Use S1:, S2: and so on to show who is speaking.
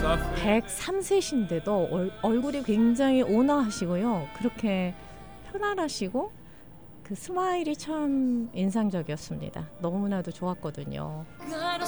S1: 103세신데도 얼굴이 굉장히 온화하시고요. 그렇게 편안하시고 그 스마일이 참 인상적이었습니다. 너무나도 좋았거든요.